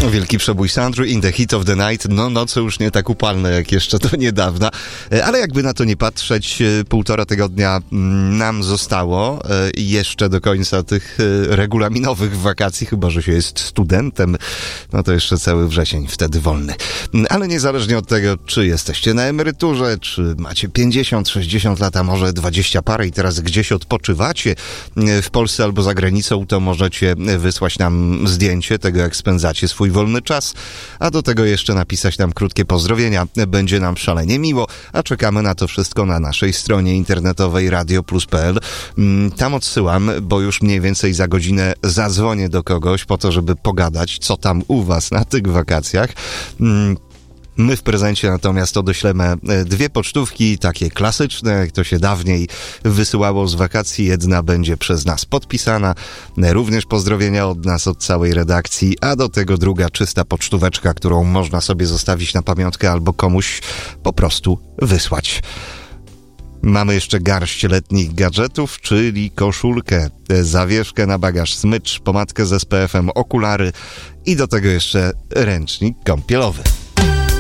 Wielki przebój Sandry in the Heat of the Night. No, noce już nie tak upalne jak jeszcze do niedawna, ale jakby na to nie patrzeć, 1,5 tygodnia nam zostało jeszcze do końca tych regulaminowych wakacji, chyba że się jest studentem, no to jeszcze cały wrzesień wtedy wolny. Ale niezależnie od tego, czy jesteście na emeryturze, czy macie 50, 60 lat, a może 20 parę i teraz gdzieś odpoczywacie w Polsce albo za granicą, to możecie wysłać nam zdjęcie tego, jak spędzacie swój wolny czas, a do tego jeszcze napisać nam krótkie pozdrowienia. Będzie nam szalenie miło, a czekamy na to wszystko na naszej stronie internetowej radioplus.pl. Tam odsyłam, bo już mniej więcej za godzinę zadzwonię do kogoś po to, żeby pogadać, co tam u was na tych wakacjach. My w prezencie natomiast odeślemy 2 pocztówki, takie klasyczne, jak to się dawniej wysyłało z wakacji. Jedna będzie przez nas podpisana, również pozdrowienia od nas, od całej redakcji, a do tego druga czysta pocztóweczka, którą można sobie zostawić na pamiątkę albo komuś po prostu wysłać. Mamy jeszcze garść letnich gadżetów, czyli koszulkę, zawieszkę na bagaż, smycz, pomadkę z SPF-em, okulary i do tego jeszcze ręcznik kąpielowy.